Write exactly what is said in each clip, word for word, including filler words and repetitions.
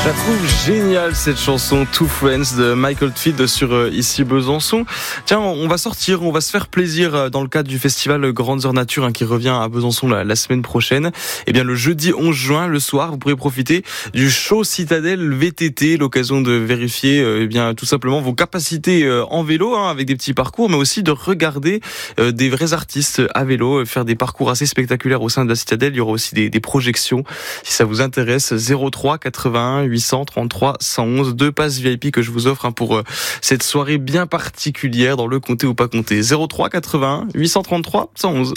Je la trouve géniale cette chanson Two Friends de Michael Tweed sur euh, Ici Besançon. Tiens, on va sortir, on va se faire plaisir dans le cadre du festival Grandeur Nature hein, qui revient à Besançon la, la semaine prochaine. Et bien le jeudi onze juin, le soir, vous pourrez profiter du show Citadelle V T T, l'occasion de vérifier euh, eh bien tout simplement vos capacités euh, en vélo hein, avec des petits parcours, mais aussi de regarder euh, des vrais artistes à vélo, euh, faire des parcours assez spectaculaires au sein de la Citadelle. Il y aura aussi des, des projections si ça vous intéresse. zéro trois quatre-vingt-un huit cent trente-trois cent onze, deux passes V I P que je vous offre hein, pour euh, cette soirée bien particulière dans le comté ou pas comté. zéro trois quatre-vingt-un huit cent trente-trois cent onze.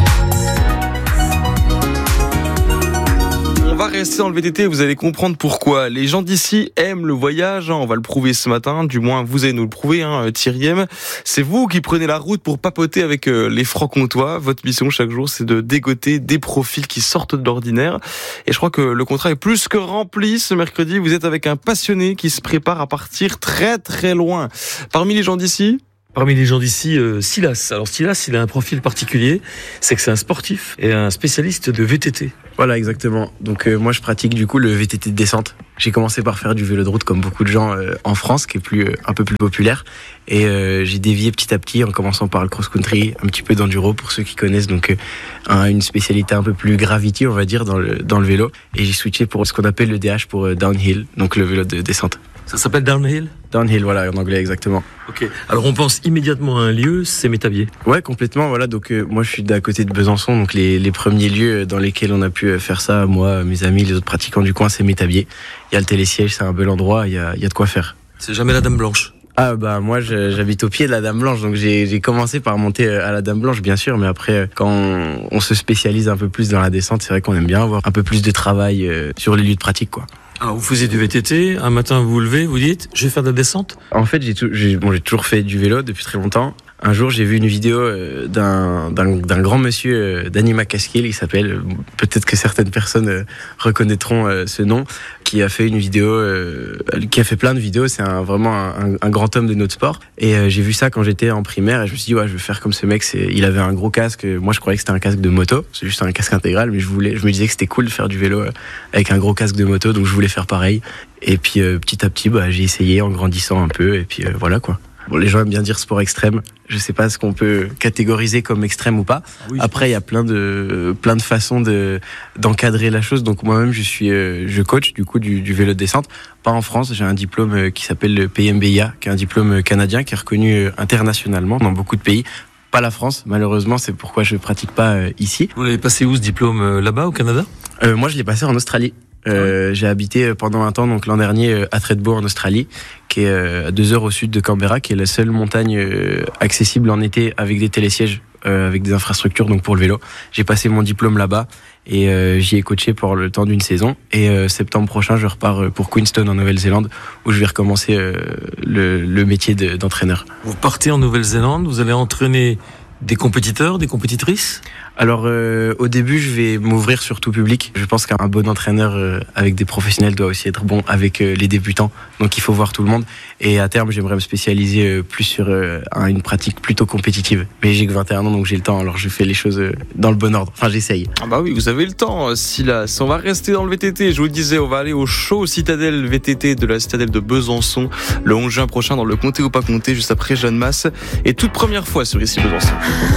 On va rester dans le V T T, vous allez comprendre pourquoi. Les gens d'ici aiment le voyage, hein, on va le prouver ce matin, du moins vous allez nous le prouver, hein, Thierry M. C'est vous qui prenez la route pour papoter avec euh, les francs-comtois. Votre mission chaque jour, c'est de dégoter des profils qui sortent de l'ordinaire. Et je crois que le contrat est plus que rempli ce mercredi. Vous êtes avec un passionné qui se prépare à partir très très loin. Parmi les gens d'ici, Parmi les gens d'ici, euh, Silas. Alors Silas, il a un profil particulier, c'est que c'est un sportif et un spécialiste de V T T. Voilà, exactement. Donc euh, moi, je pratique du coup le V T T de descente. J'ai commencé par faire du vélo de route comme beaucoup de gens euh, en France, qui est plus euh, un peu plus populaire. Et euh, j'ai dévié petit à petit en commençant par le cross-country, un petit peu d'enduro pour ceux qui connaissent. Donc euh, un, une spécialité un peu plus gravity, on va dire, dans le, dans le vélo. Et j'ai switché pour ce qu'on appelle le D H pour euh, downhill, donc le vélo de descente. Ça s'appelle downhill ? Downhill, voilà, en anglais, exactement. Ok. Alors on pense immédiatement à un lieu, c'est Métabier. Ouais, complètement, voilà. Donc euh, moi je suis d'à côté de Besançon, donc les, les premiers lieux dans lesquels on a pu faire ça, moi, mes amis, les autres pratiquants du coin, c'est Métabier. Il y a le télésiège, c'est un bel endroit, il y a, il y a de quoi faire. C'est jamais la Dame Blanche. Ah bah moi je, j'habite au pied de la Dame Blanche, donc j'ai, j'ai commencé par monter à la Dame Blanche bien sûr, mais après quand on, on se spécialise un peu plus dans la descente, c'est vrai qu'on aime bien avoir un peu plus de travail euh, sur les lieux de pratique, quoi. Alors vous faisiez du V T T, un matin vous vous levez, vous dites je vais faire de la descente. En fait j'ai, tout, j'ai, bon, j'ai toujours fait du vélo depuis très longtemps. Un jour j'ai vu une vidéo euh, d'un, d'un, d'un grand monsieur euh, Danny McCaskill, il s'appelle, peut-être que certaines personnes euh, reconnaîtront euh, ce nom, qui a fait une vidéo, euh, qui a fait plein de vidéos, c'est un, vraiment un, un grand homme de notre sport. Et euh, j'ai vu ça quand j'étais en primaire et je me suis dit ouais je veux faire comme ce mec. C'est, il avait un gros casque, moi je croyais que c'était un casque de moto, c'est juste un casque intégral, mais je voulais, je me disais que c'était cool de faire du vélo euh, avec un gros casque de moto, donc je voulais faire pareil. Et puis euh, petit à petit bah, j'ai essayé en grandissant un peu et puis euh, voilà quoi. Bon, les gens aiment bien dire sport extrême. Je sais pas ce qu'on peut catégoriser comme extrême ou pas. Oui, après, il y a plein de plein de façons de d'encadrer la chose. Donc moi-même, je suis euh, je coach du coup du, du vélo de descente. Pas en France. J'ai un diplôme euh, qui s'appelle le P M B I A, qui est un diplôme canadien qui est reconnu euh, internationalement dans beaucoup de pays. Pas la France, malheureusement. C'est pourquoi je pratique pas euh, ici. Vous l'avez passé où ce diplôme euh, là-bas au Canada ? euh, Moi, je l'ai passé en Australie. Euh, j'ai habité pendant un temps, donc l'an dernier, à Thredbo en Australie, qui est à deux heures au sud de Canberra, qui est la seule montagne accessible en été avec des télésièges, euh, avec des infrastructures donc pour le vélo. J'ai passé mon diplôme là-bas et euh, j'y ai coaché pour le temps d'une saison. Et euh, septembre prochain, je repars pour Queenstown en Nouvelle-Zélande, où je vais recommencer euh, le, le métier de, d'entraîneur. Vous partez en Nouvelle-Zélande, vous allez entraîner des compétiteurs, des compétitrices ? Alors euh, au début je vais m'ouvrir sur tout public. Je pense qu'un bon entraîneur euh, avec des professionnels doit aussi être bon avec euh, les débutants. Donc il faut voir tout le monde. Et à terme j'aimerais me spécialiser euh, plus sur euh, une pratique plutôt compétitive. Mais j'ai que vingt et un ans donc j'ai le temps. Alors je fais les choses euh, dans le bon ordre. Enfin j'essaye. Ah bah oui vous avez le temps Silas. On va rester dans le V T T. Je vous le disais on va aller au show Citadelle V T T de la Citadelle de Besançon le onze juin prochain dans le comté ou pas comté juste après Jeanne Masse. Et toute première fois sur Ici Besançon.